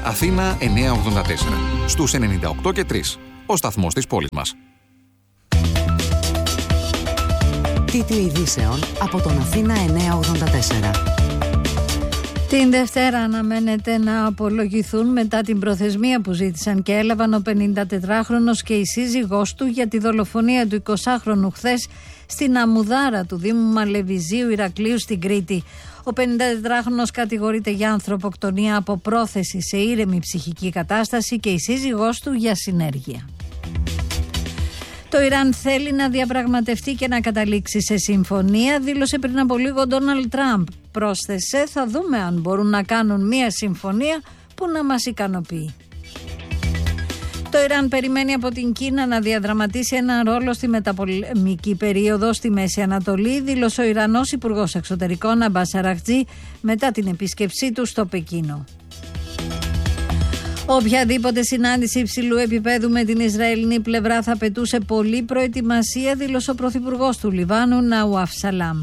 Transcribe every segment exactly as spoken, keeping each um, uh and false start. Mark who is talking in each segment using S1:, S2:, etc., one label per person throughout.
S1: Αθήνα εννιακόσια ογδόντα τέσσερα. Στους ενενήντα οκτώ και τρία. Ο σταθμός της πόλης μας.
S2: Τίτλοι ειδήσεων από τον Αθήνα εννιακόσια ογδόντα τέσσερα.
S3: Την Δευτέρα αναμένεται να απολογηθούν μετά την προθεσμία που ζήτησαν και έλαβαν ο πενηντατετράχρονος και η σύζυγός του για τη δολοφονία του εικοσάχρονου χθες στην Αμμουδάρα του Δήμου Μαλεβιζίου Ηρακλείου στην Κρήτη. Ο πενηντατετράχρονος κατηγορείται για ανθρωποκτονία από πρόθεση σε ήρεμη ψυχική κατάσταση και η σύζυγός του για συνέργεια. Το Ιράν θέλει να διαπραγματευτεί και να καταλήξει σε συμφωνία, δήλωσε πριν από λίγο ο Ντόναλντ Τραμπ. Πρόσθεσε, θα δούμε αν μπορούν να κάνουν μια συμφωνία που να μας ικανοποιεί. Το Ιράν περιμένει από την Κίνα να διαδραματίσει έναν ρόλο στη μεταπολεμική περίοδο στη Μέση Ανατολή, δήλωσε ο Ιρανός Υπουργός Εξωτερικών Αμπάς Αραχτζή μετά την επίσκεψή του στο Πεκίνο. Οποιαδήποτε συνάντηση υψηλού επίπεδου με την Ισραηλινή πλευρά θα απαιτούσε πολλή προετοιμασία, δήλωσε ο Πρωθυπουργός του Λιβάνου Ναουάφ Σαλάμ.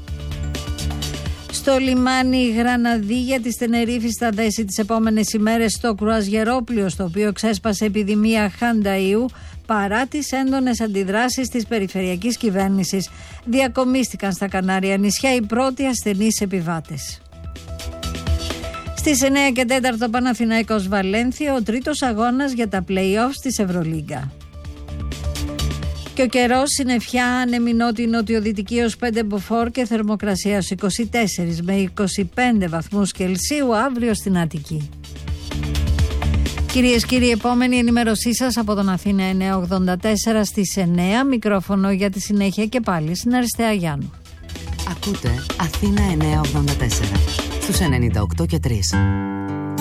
S3: Στο λιμάνι Γραναδίγια της Τενερίφης θα δέσει τις επόμενες ημέρες το κρουαζιερόπλοιο, στο οποίο ξέσπασε επιδημία χανταΐου παρά τις έντονες αντιδράσεις της περιφερειακής κυβέρνησης. Διακομίστηκαν στα Κανάρια νησιά οι πρώτοι ασθενείς επιβάτες. Στις εννέα και τέσσερα Παναθηναϊκός Βαλένθια, ο τρίτος αγώνας για τα play-offs της Ευρωλίγκα. Και ο καιρός, συννεφιά, άνεμη νότιο νοτιοδυτική έως πέντε μποφόρ και θερμοκρασία στους είκοσι τέσσερα με είκοσι πέντε βαθμούς Κελσίου αύριο στην Αττική. Κυρίες και κύριοι, επόμενη ενημέρωσή σας από τον Αθήνα εννιακόσια ογδόντα τέσσερα στις εννέα, μικρόφωνο για τη συνέχεια και πάλι στην Αριστεία Γιάννου.
S2: Ακούτε Αθήνα εννιακόσια ογδόντα τέσσερα στους ενενήντα οκτώ και τρία.